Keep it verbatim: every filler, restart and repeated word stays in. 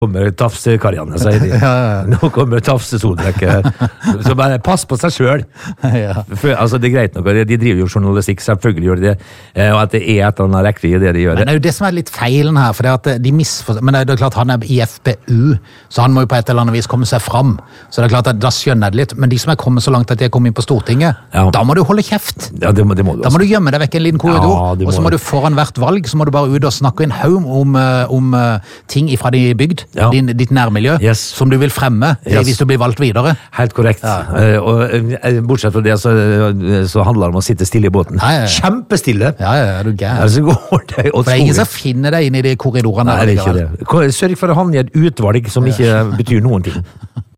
kommer tafse-karriene, sier de. Ja, ja. Nå kommer tafse-soldrekket. Så bare pass på seg selv. Ja. For, altså, det er greit nok, de driver jo journalistikk, selvfølgelig gjør de det, og at det er et eller annet rekkevidde i det de gjør. Men det er jo det som er litt feilen her, for det at de misforstår, men det er klart han er i F P U, så han må jo på et eller annet vis komme seg fram, så det er klart at da skjønner jeg det litt, men de som er kommet så langt at de er kommet inn på Stortinget, ja. Da må du holde kjeft. Ja, det må, det må du da må du gjemme deg vekk en liten korridor, ja, og så må du foran hvert valg, så må du bare ut og snakke en haum om, om uh, ting ifra de bygd. Ja. Din, ditt nærmiljø, yes. Som du vil fremme yes. Hvis du blir valgt videre. Helt korrekt. Ja. Uh, og uh, bortsett fra det, så, så handler det om å sitte stille i båten. Ja, ja, ja. Kjempestille! Ja, ja, er du gær. Altså, går det, for det er ingen som finner deg inn i de korridorene. Nei, det er ikke det. Sørg for å havne i et utvalg som ikke betyr noen ting.